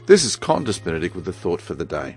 This is Condis Benedict with the thought for the day.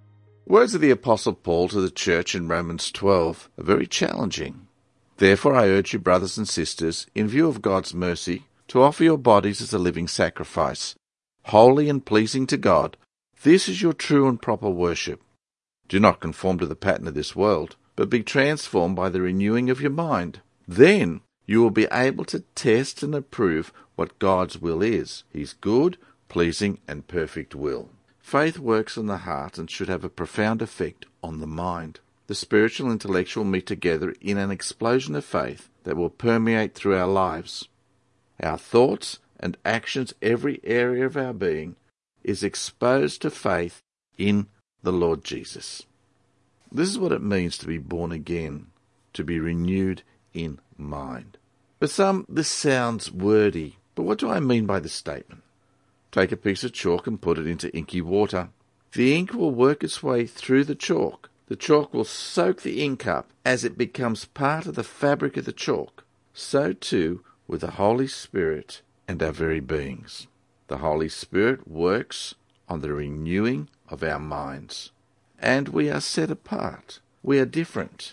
Words of the Apostle Paul to the church in Romans 12 are very challenging. Therefore I urge you, brothers and sisters, in view of God's mercy, to offer your bodies as a living sacrifice, holy and pleasing to God. This is your true and proper worship. Do not conform to the pattern of this world, but be transformed by the renewing of your mind. Then you will be able to test and approve what God's will is, His good, pleasing and perfect will. Faith works in the heart and should have a profound effect on the mind. The spiritual and intellectual meet together in an explosion of faith that will permeate through our lives. Our thoughts and actions, every area of our being, is exposed to faith in the Lord Jesus. This is what it means to be born again, to be renewed in mind. For some, this sounds wordy, but what do I mean by this statement? Take a piece of chalk and put it into inky water. The ink will work its way through the chalk. The chalk will soak the ink up as it becomes part of the fabric of the chalk. So too with the Holy Spirit and our very beings. The Holy Spirit works on the renewing of our minds. And we are set apart. We are different.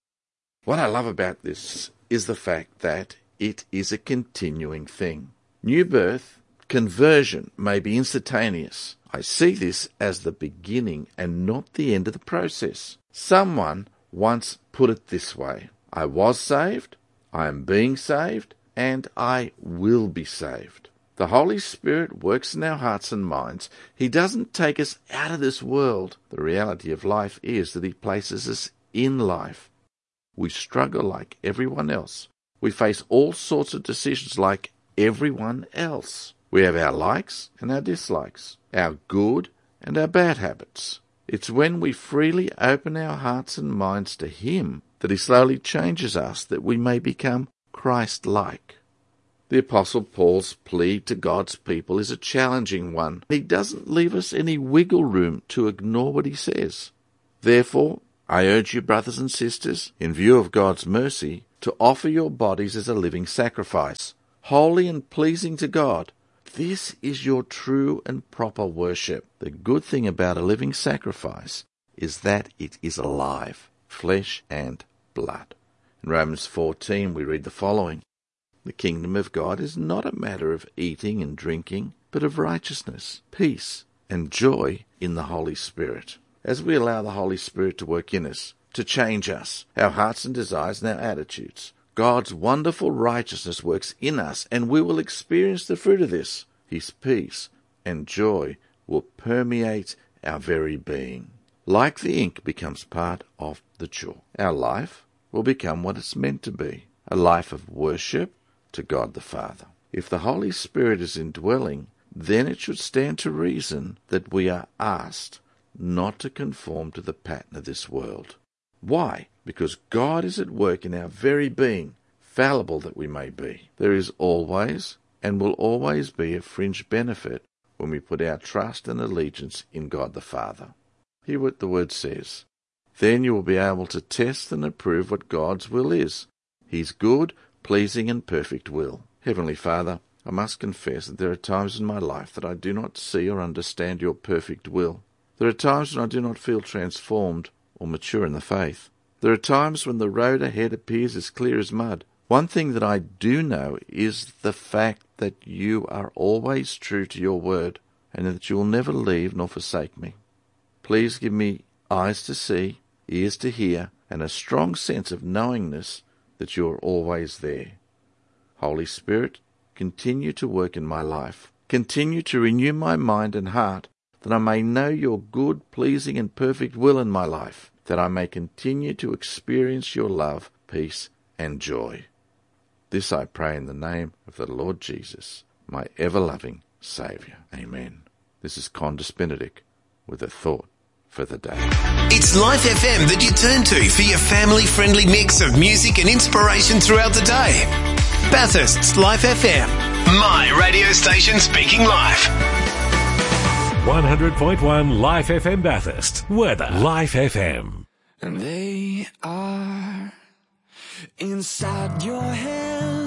What I love about this is the fact that it is a continuing thing. New birth, conversion may be instantaneous. I see this as the beginning and not the end of the process. Someone once put it this way: I was saved, I am being saved, and I will be saved. The Holy Spirit works in our hearts and minds. He doesn't take us out of this world. The reality of life is that He places us in life. We struggle like everyone else. We face all sorts of decisions like everyone else. We have our likes and our dislikes, our good and our bad habits. It's when we freely open our hearts and minds to Him that He slowly changes us that we may become Christ-like. The Apostle Paul's plea to God's people is a challenging one. He doesn't leave us any wiggle room to ignore what he says. Therefore, I urge you, brothers and sisters, in view of God's mercy, to offer your bodies as a living sacrifice, holy and pleasing to God. This is your true and proper worship. The good thing about a living sacrifice is that it is alive, flesh and blood. In Romans 14 we read the following: The kingdom of God is not a matter of eating and drinking, but of righteousness, peace, and joy in the Holy Spirit. As we allow the Holy Spirit to work in us, to change us, our hearts and desires and our attitudes, God's wonderful righteousness works in us, and we will experience the fruit of this. His peace and joy will permeate our very being. Like the ink becomes part of the chalk, our life will become what it's meant to be, a life of worship to God the Father. If the Holy Spirit is indwelling, then it should stand to reason that we are asked not to conform to the pattern of this world. Why? Because God is at work in our very being, fallible that we may be. There is always and will always be a fringe benefit when we put our trust and allegiance in God the Father. Hear what the Word says. Then you will be able to test and approve what God's will is, His good, pleasing and perfect will. Heavenly Father, I must confess that there are times in my life that I do not see or understand your perfect will. There are times when I do not feel transformed or mature in the faith. There are times when the road ahead appears as clear as mud. One thing that I do know is the fact that you are always true to your word, and that you will never leave nor forsake me. Please give me eyes to see, ears to hear, and a strong sense of knowingness that you are always there. Holy Spirit, continue to work in my life. Continue to renew my mind and heart, that I may know your good, pleasing, and perfect will in my life, that I may continue to experience your love, peace, and joy. This I pray in the name of the Lord Jesus, my ever-loving Saviour. Amen. This is Condis Benedict with a thought for the day. It's Life FM that you turn to for your family-friendly mix of music and inspiration throughout the day. Bathurst's Life FM, my radio station speaking life. 100.1 Life FM Bathurst. Weather. Life FM. And they are inside your head.